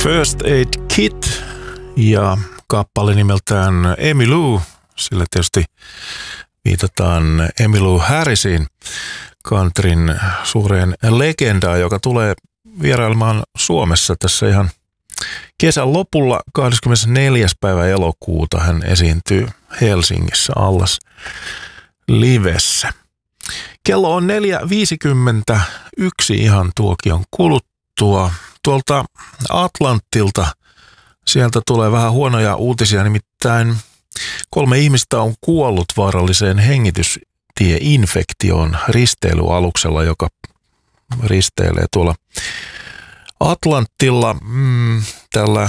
First Aid Kit ja kappale nimeltään Emmylou, sillä tietysti viitataan Emmylou Harrisiin, countryn suureen legendaan, joka tulee vierailemaan Suomessa tässä ihan kesän lopulla 24. päivä elokuuta. Hän esiintyy Helsingissä Allas livessä. Kello on 4.51 ihan tuokion kuluttua. Tuolta Atlantilta sieltä tulee vähän huonoja uutisia, nimittäin 3 ihmistä on kuollut vaaralliseen hengitystieinfektioon risteilyaluksella, joka risteilee tuolla Atlantilla. Tällä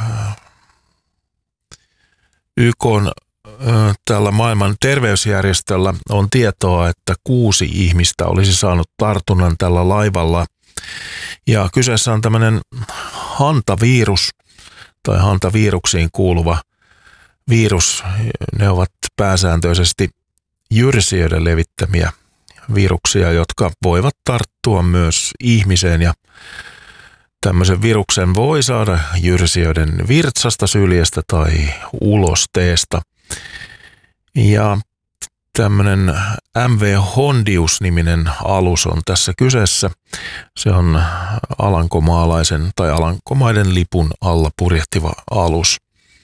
YK:n tällä maailman terveysjärjestöllä on tietoa, että 6 ihmistä olisi saanut tartunnan tällä laivalla. Ja kyseessä on tämmöinen hantavirus tai hantaviruksiin kuuluva virus. Ne ovat pääsääntöisesti jyrsijöiden levittämiä viruksia, jotka voivat tarttua myös ihmiseen. Ja tämmöisen viruksen voi saada jyrsijöiden virtsasta, syljestä tai ulosteesta. Ja tämmöinen MV Hondius-niminen alus on tässä kyseessä. Se on alankomaalaisen tai alankomaiden lipun alla purjehtiva alus.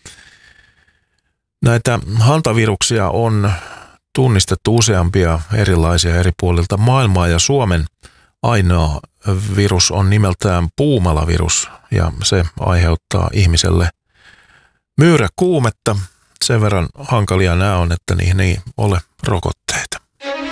Näitä hantaviruksia on tunnistettu useampia erilaisia eri puolilta maailmaa ja Suomen ainoa virus on nimeltään puumalavirus ja se aiheuttaa ihmiselle myyräkuumetta. Sen verran hankalia nämä on, että niihin ei ole rokotteita.